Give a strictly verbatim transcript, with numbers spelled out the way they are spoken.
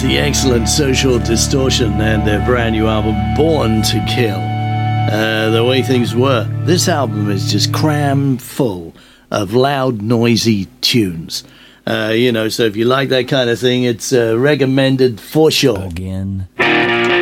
the excellent Social Distortion and their brand new album, Born to Kill. Uh, the way things were, this album is just cram full of loud, noisy tunes. Uh, you know, so if you like that kind of thing, it's uh, recommended for sure. Again.